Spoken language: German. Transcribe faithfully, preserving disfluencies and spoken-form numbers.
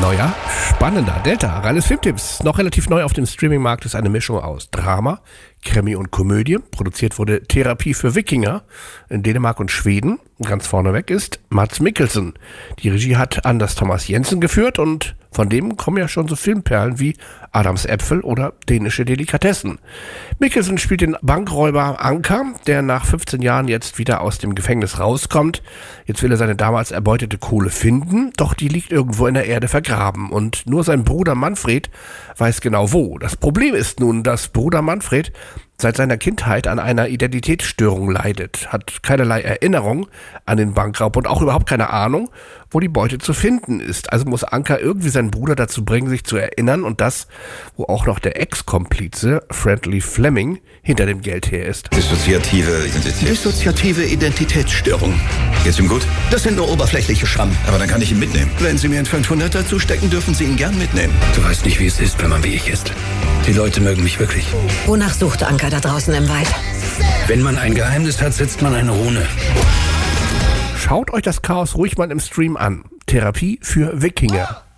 Neuer, spannender Delta, reines Filmtipps. Noch relativ neu auf dem Streamingmarkt ist eine Mischung aus Drama, Krimi und Komödie. Produziert wurde Therapie für Wikinger in Dänemark und Schweden. Ganz vorneweg ist Mads Mikkelsen. Die Regie hat Anders Thomas Jensen geführt und von dem kommen ja schon so Filmperlen wie Adams Äpfel oder Dänische Delikatessen. Mikkelsen spielt den Bankräuber Anker, der nach fünfzehn Jahren jetzt wieder aus dem Gefängnis rauskommt. Jetzt will er seine damals erbeutete Kohle finden, doch die liegt irgendwo in der Erde vergraben und nur sein Bruder Manfred weiß genau wo. Das Problem ist nun, dass Bruder Manfred seit seiner Kindheit an einer Identitätsstörung leidet, hat keinerlei Erinnerung an den Bankraub und auch überhaupt keine Ahnung, wo die Beute zu finden ist. Also muss Anker irgendwie seinen Bruder dazu bringen, sich zu erinnern und das, wo auch noch der Ex-Komplize Friendly Fleming hinter dem Geld her ist. Dissoziative Identität. Dissoziative Identitätsstörung. Geht's ihm gut? Das sind nur oberflächliche Schrammen. Aber dann kann ich ihn mitnehmen. Wenn Sie mir einen fünfhunderter zustecken, dürfen Sie ihn gern mitnehmen. Du weißt nicht, wie es ist, wenn man wie ich ist. Die Leute mögen mich wirklich. Wonach sucht Anker da draußen im Wald? Wenn man ein Geheimnis hat, setzt man eine Rune. Schaut euch das Chaos ruhig mal im Stream an. Therapie für Wikinger.